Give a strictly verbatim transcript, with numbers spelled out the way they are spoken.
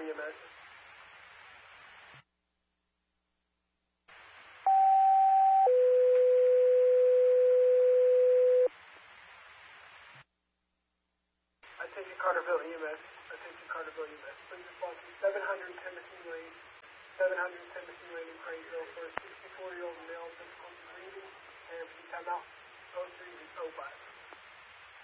Carterville E M S. Attention Carterville E M S. Attention Carterville E M S. Please respond to seven hundred Tennessee Lane. seven hundred Tennessee Lane in Craigville for a sixty-four-year-old male physical screening and timeout oh three oh five.